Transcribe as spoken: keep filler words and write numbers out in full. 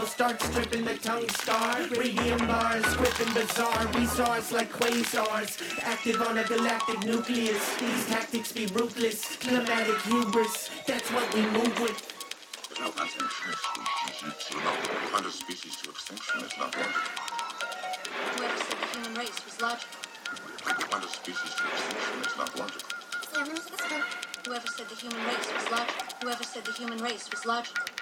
will start stripping the tongue star. Radium bars, gripping bizarre. We stars like quasars, active on a galactic nucleus. These tactics be ruthless, pneumatic hubris. That's what we move with. There's no consummation species. You know, hunt a species to extinction is not logical. Whoever said the human race was logical? Hunt a species to extinction is not logical. Whoever said the human race was logical? Whoever said the human race was logical?